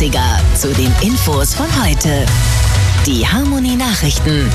Klassiker zu den Infos von heute. Die Harmony Nachrichten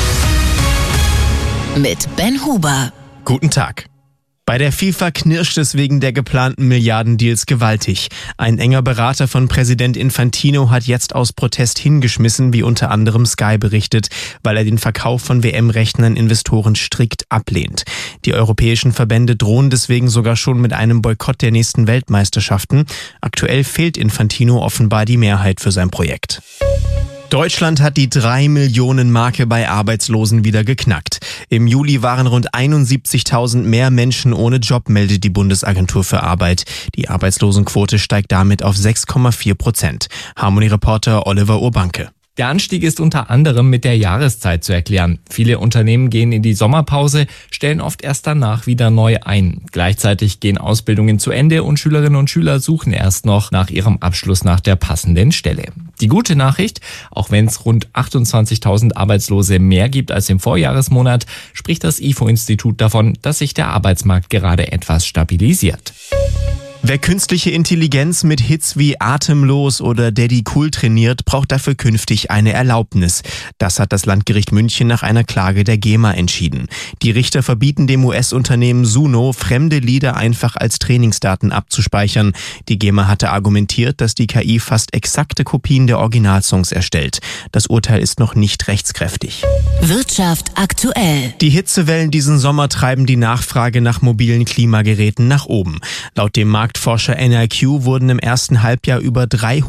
mit Ben Huber. Guten Tag. Bei der FIFA knirscht es wegen der geplanten Milliardendeals gewaltig. Ein enger Berater von Präsident Infantino hat jetzt aus Protest hingeschmissen, wie unter anderem Sky berichtet, weil er den Verkauf von WM-Rechten an Investoren strikt ablehnt. Die europäischen Verbände drohen deswegen sogar schon mit einem Boykott der nächsten Weltmeisterschaften. Aktuell fehlt Infantino offenbar die Mehrheit für sein Projekt. Deutschland hat die 3-Millionen-Marke bei Arbeitslosen wieder geknackt. Im Juli waren rund 71.000 mehr Menschen ohne Job, meldet die Bundesagentur für Arbeit. Die Arbeitslosenquote steigt damit auf 6,4%. Harmony-Reporter Oliver Urbanke. Der Anstieg ist unter anderem mit der Jahreszeit zu erklären. Viele Unternehmen gehen in die Sommerpause, stellen oft erst danach wieder neu ein. Gleichzeitig gehen Ausbildungen zu Ende und Schülerinnen und Schüler suchen erst noch nach ihrem Abschluss nach der passenden Stelle. Die gute Nachricht, auch wenn es rund 28.000 Arbeitslose mehr gibt als im Vorjahresmonat, spricht das IFO-Institut davon, dass sich der Arbeitsmarkt gerade etwas stabilisiert. Wer künstliche Intelligenz mit Hits wie Atemlos oder Daddy Cool trainiert, braucht dafür künftig eine Erlaubnis. Das hat das Landgericht München nach einer Klage der GEMA entschieden. Die Richter verbieten dem US-Unternehmen Suno, fremde Lieder einfach als Trainingsdaten abzuspeichern. Die GEMA hatte argumentiert, dass die KI fast exakte Kopien der Originalsongs erstellt. Das Urteil ist noch nicht rechtskräftig. Wirtschaft aktuell. Die Hitzewellen diesen Sommer treiben die Nachfrage nach mobilen Klimageräten nach oben. Laut dem Marktforscher NIQ wurden im ersten Halbjahr über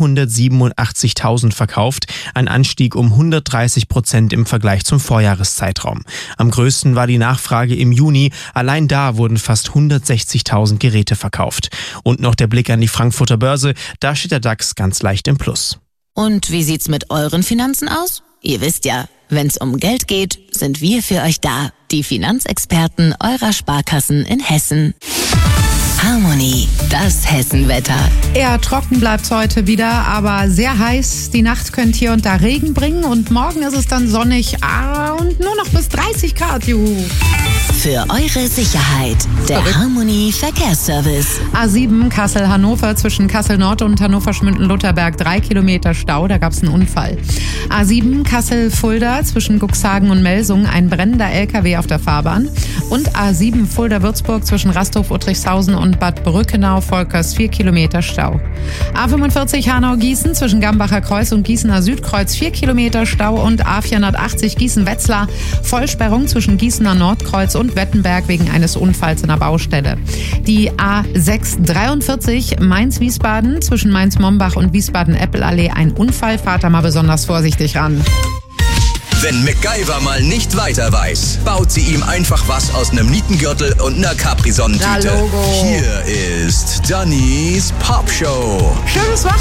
387.000 verkauft, ein Anstieg um 130% im Vergleich zum Vorjahreszeitraum. Am größten war die Nachfrage im Juni, allein da wurden fast 160.000 Geräte verkauft. Und noch der Blick an die Frankfurter Börse, da steht der DAX ganz leicht im Plus. Und wie sieht's mit euren Finanzen aus? Ihr wisst ja, wenn's um Geld geht, sind wir für euch da, die Finanzexperten eurer Sparkassen in Hessen. Harmony, das Hessenwetter. Eher trocken bleibt es heute wieder, aber sehr heiß. Die Nacht könnte hier und da Regen bringen und morgen ist es dann sonnig und nur noch bis 30 Grad. Juhu. Für eure Sicherheit, der Harmony Verkehrsservice. A7 Kassel-Hannover zwischen Kassel-Nord und Hannover-Schmünden-Lutherberg 3 Kilometer Stau, da gab es einen Unfall. A7 Kassel-Fulda zwischen Cuxhagen und Melsungen ein brennender LKW auf der Fahrbahn. Und A7 Fulda-Würzburg zwischen Rasthof-Uttrichshausen und Bad Brückenau-Volkers 4 Kilometer Stau. A45 Hanau-Gießen zwischen Gambacher Kreuz und Gießener Südkreuz 4 Kilometer Stau und A480 Gießen-Wetzlar Vollsperrung zwischen Gießener Nordkreuz und Wettenberg wegen eines Unfalls in der Baustelle. Die A643 Mainz-Wiesbaden zwischen Mainz-Mombach und Wiesbaden-Eppelallee ein Unfall. Fahrt da mal besonders vorsichtig ran. Wenn MacGyver mal nicht weiter weiß, baut sie ihm einfach was aus einem Nietengürtel und einer Capri-Sonnentüte. Hier ist Dannys Popshow. Schönes Wochenende.